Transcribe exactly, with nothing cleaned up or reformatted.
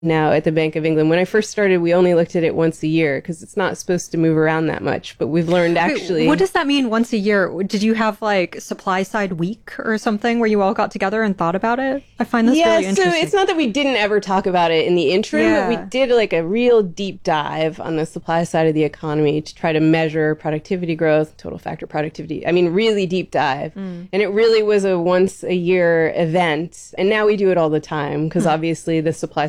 now at the Bank of England. When I first started, we only looked at it once a year because it's not supposed to move around that much. But we've learned actually... Wait, what does that mean once a year? Did you have like supply side week or something where you all got together and thought about it? I find this yeah, really interesting. Yeah, so it's not that we didn't ever talk about it in the interim, yeah. but we did like a real deep dive on the supply side of the economy to try to measure productivity growth, total factor productivity. I mean, really deep dive. Mm. And it really was a once a year event. And now we do it all the time because mm. obviously the supply